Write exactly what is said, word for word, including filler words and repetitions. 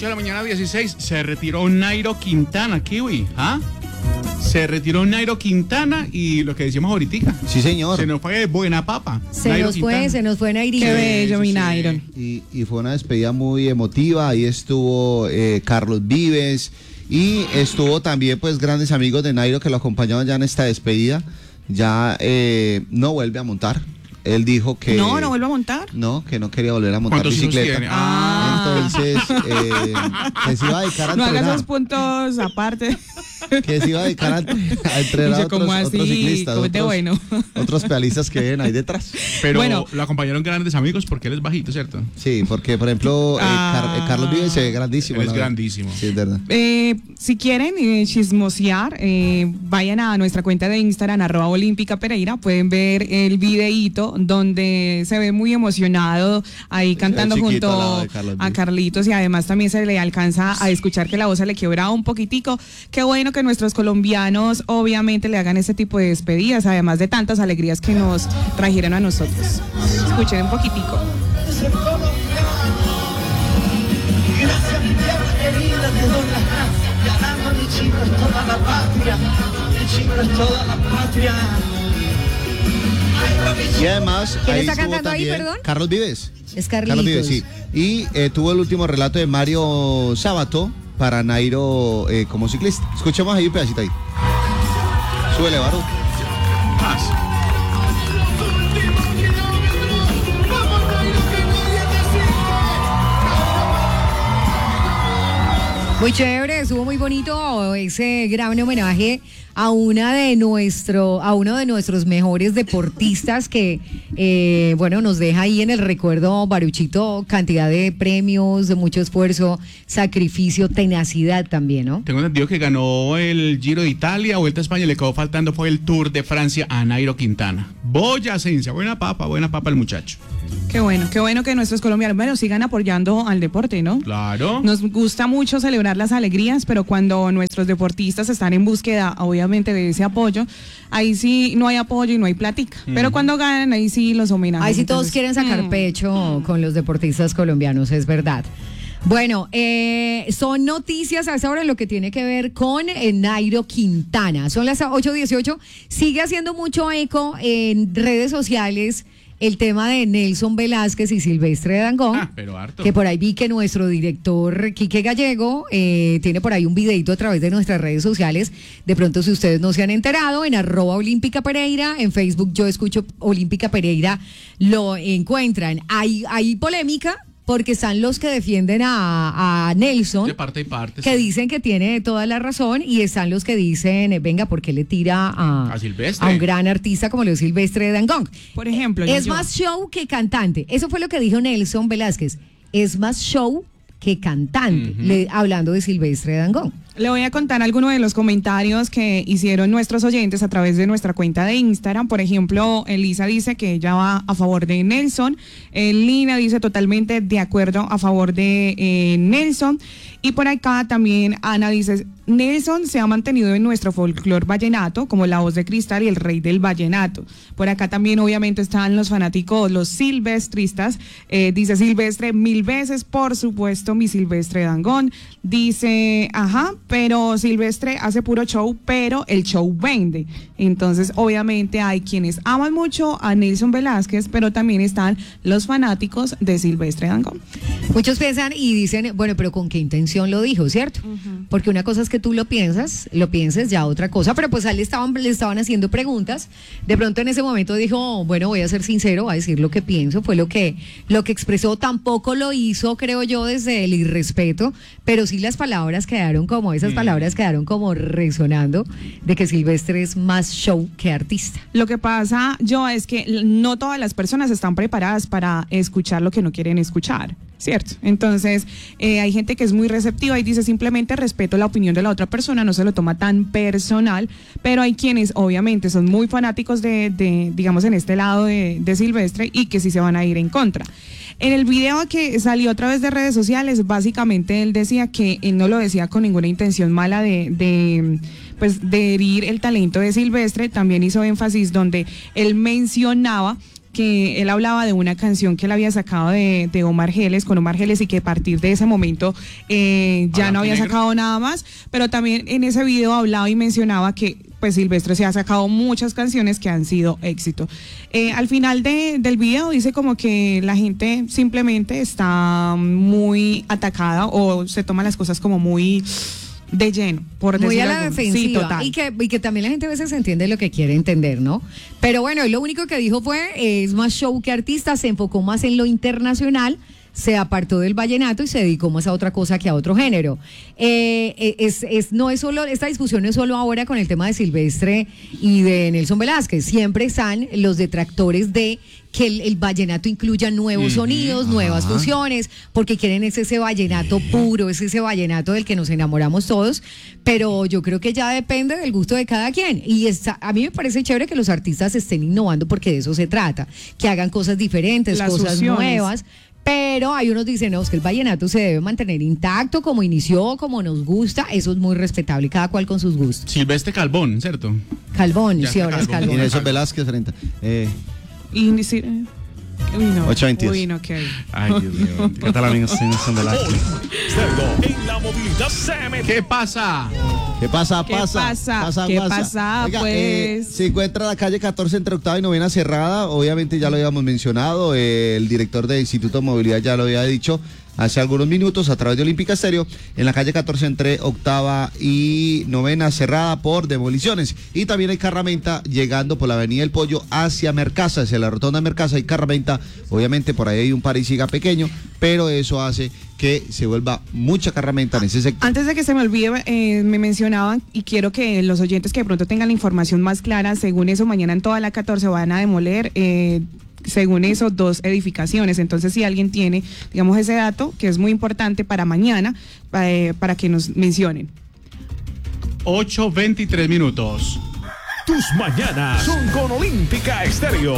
ocho de la mañana, dieciséis, se retiró Nairo Quintana, Kiwi, ¿ah? Se retiró Nairo Quintana y lo que decíamos ahorita. Sí, señor. Se nos fue buena papa. Se Nairo nos Quintana. fue, se nos fue Nairito. Qué bello, mi Nairo. Y, y fue una despedida muy emotiva. Ahí estuvo eh, Carlos Vives y estuvo también pues grandes amigos de Nairo que lo acompañaban ya en esta despedida. Ya eh, no vuelve a montar. Él dijo que... No, no vuelve a montar. No, que no quería volver a montar ¿Cuántos hijos bicicleta. tiene? Ah. Entonces, eh, que se iba a dedicar a No hagas entrenar. esos puntos aparte. Que se iba a dedicar a, a entrenar a Dice, otros, ¿cómo así? otros ciclistas, ¿Cómo te otros, bueno? otros pedalistas que ven ahí detrás. Pero Bueno. lo acompañaron grandes amigos porque él es bajito, ¿cierto? Sí, porque por ejemplo, eh, Ah. Car- eh, Carlos Vives se ve grandísimo. Él es la verdad. grandísimo. Sí, es verdad. Eh, si quieren eh, chismosear, eh, vayan a nuestra cuenta de Instagram, arroba Olímpica Pereira, pueden ver el videíto donde se ve muy emocionado ahí cantando chiquito al lado junto de Carlos a Vives. Carlitos, y además también se le alcanza a escuchar que la voz se le quiebra un poquitico. Qué bueno que nuestros colombianos obviamente le hagan este tipo de despedidas, además de tantas alegrías que nos trajeron a nosotros. Escuchen un poquitico. Gracias, mi tierra querida, te doy las gracias. Ganando mi chico es toda la patria. Mi chico es toda la patria. Y además, ¿Quién ahí está estuvo cantando ahí, también perdón? Carlos Vives. Es Carlitos. Carlos Vives, sí. Y eh, tuvo el último relato de Mario Sábato para Nairo eh, como ciclista. Escuchemos ahí un pedacito ahí. Súbele, Baro. Más. Muy chévere, estuvo muy bonito ese gran homenaje a una de nuestro, a uno de nuestros mejores deportistas que eh, bueno, nos deja ahí en el recuerdo, Baruchito, cantidad de premios, de mucho esfuerzo, sacrificio, tenacidad también, ¿no? Tengo entendido que ganó el Giro de Italia, Vuelta a España, le quedó faltando fue el Tour de Francia a Nairo Quintana. Boyacense, buena papa, buena papa el muchacho. Qué bueno, qué bueno que nuestros colombianos, bueno, sigan apoyando al deporte, ¿no? Claro. Nos gusta mucho celebrar las alegrías, pero cuando nuestros deportistas están en búsqueda, obviamente, de ese apoyo, ahí sí no hay apoyo y no hay plática. Mm. Pero cuando ganan, ahí sí los homenajes. Ahí sí todos Entonces, quieren sacar mm. pecho con los deportistas colombianos, es verdad. Bueno, eh, son noticias a esa hora en lo que tiene que ver con eh, Nairo Quintana. Son las ocho dieciocho. Sigue haciendo mucho eco en redes sociales el tema de Nelson Velázquez y Silvestre Dangond. Ah, pero harto. Que por ahí vi que nuestro director Quique Gallego eh, tiene por ahí un videito a través de nuestras redes sociales. De pronto, si ustedes no se han enterado, en arroba Olímpica Pereira, en Facebook Yo Escucho Olímpica Pereira, lo encuentran. Hay, hay polémica porque están los que defienden a, a Nelson, De parte y parte. que sí. dicen que tiene toda la razón, y están los que dicen, eh, venga, ¿por qué le tira a, A Silvestre. a un gran artista como lo es Silvestre Dangond? Por ejemplo, Es yo- más show que cantante. Eso fue lo que dijo Nelson Velázquez. Es más show que cantante, Ujú. le- hablando de Silvestre Dangond. Le voy a contar algunos de los comentarios que hicieron nuestros oyentes a través de nuestra cuenta de Instagram. Por ejemplo, Elisa dice que ella va a favor de Nelson. Eh, Lina dice totalmente de acuerdo a favor de eh, Nelson. Y por acá también Ana dice, Nelson se ha mantenido en nuestro folclor vallenato como la voz de cristal y el rey del vallenato. Por acá también obviamente están los fanáticos, los silvestristas. Eh, dice Silvestre mil veces, por supuesto, mi Silvestre Dangond. Dice, ajá, pero Silvestre hace puro show, pero el show vende. Entonces, obviamente hay quienes aman mucho a Nelson Velázquez, pero también están los fanáticos de Silvestre Dangond. Muchos piensan y dicen, bueno, pero ¿con qué intención lo dijo, cierto? Porque una cosa es que tú lo piensas, lo pienses, ya otra cosa, pero pues a él le estaban, le estaban haciendo preguntas. De pronto en ese momento dijo, bueno, voy a ser sincero, voy a decir lo que pienso, fue lo que, lo que expresó. Tampoco lo hizo, creo yo, desde el irrespeto, pero sí las palabras quedaron como, esas Mm. palabras quedaron como resonando de que Silvestre es más show que artista. Lo que pasa, yo, es que no todas las personas están preparadas para escuchar lo que no quieren escuchar, ¿cierto? Entonces, eh, hay gente que es muy receptiva y dice simplemente respeto la opinión de la otra persona, no se lo toma tan personal, pero hay quienes obviamente son muy fanáticos de, de digamos, en este lado de, de Silvestre, y que sí se van a ir en contra. En el video que salió a través de redes sociales, básicamente él decía que él no lo decía con ninguna intención mala de, de, pues, de herir el talento de Silvestre. También hizo énfasis donde él mencionaba que él hablaba de una canción que él había sacado de, de Omar Geles, con Omar Geles, y que a partir de ese momento eh, ya no había sacado nada más, pero también en ese video hablaba y mencionaba que pues Silvestre se ha sacado muchas canciones que han sido éxito. Eh, al final de, del video dice como que la gente simplemente está muy atacada o se toma las cosas como muy de lleno, por muy decirlo a la algo. defensiva. Sí, total. Y que, y que también la gente a veces entiende lo que quiere entender, ¿no? Pero bueno, él lo único que dijo fue, eh, es más show que artista, se enfocó más en lo internacional, se apartó del vallenato y se dedicó más a otra cosa que a otro género. Eh, es, es, no es solo, esta discusión no es solo ahora con el tema de Silvestre y de Nelson Velázquez, siempre están los detractores de que el, el vallenato incluya nuevos sonidos, nuevas fusiones, porque quieren es ese vallenato puro, es ese vallenato del que nos enamoramos todos, pero yo creo que ya depende del gusto de cada quien. Y está, a mí me parece chévere que los artistas estén innovando porque de eso se trata, que hagan cosas diferentes, Las cosas fusiones. nuevas. Pero hay unos dicen, no, es que el vallenato se debe mantener intacto, como inició, como nos gusta, eso es muy respetable, cada cual con sus gustos. Silvestre Calvón, ¿cierto? Calvón, Ya sí, está ahora es Calvón. Calvón. Y Nelson Velázquez frente. Eh, Y ni si- eh, uy, no. ocho veintidós. Uy, no, qué hay. Ay, Dios mío. ¿Qué tal, amigos? Soy Nelson Velázquez. En la movilidad se mete. ¿Qué pasa? ¿Qué pasa? ¿Qué pasa. pasa? ¿Qué pasa, Oiga, pues? eh, se encuentra la calle catorce entre octava y novena cerrada. Obviamente ya lo habíamos mencionado. Eh, el director del Instituto de Movilidad ya lo había dicho hace algunos minutos a través de Olímpica Estéreo. En la calle catorce entre octava y novena cerrada por demoliciones. Y también hay carramenta llegando por la avenida El Pollo hacia Mercaza, hacia la rotonda de Mercaza y carramenta. Obviamente por ahí hay un parisiga pequeño, pero eso hace que se vuelva mucha carramenta en ese sector. Antes de que se me olvide, eh, me mencionaban, y quiero que los oyentes que de pronto tengan la información más clara, según eso, mañana en toda la catorce van a demoler, eh, según eso, dos edificaciones. Entonces, si alguien tiene, digamos, ese dato, que es muy importante para mañana, eh, para que nos mencionen. ocho veintitrés minutos. Tus mañanas son con Olímpica Estéreo.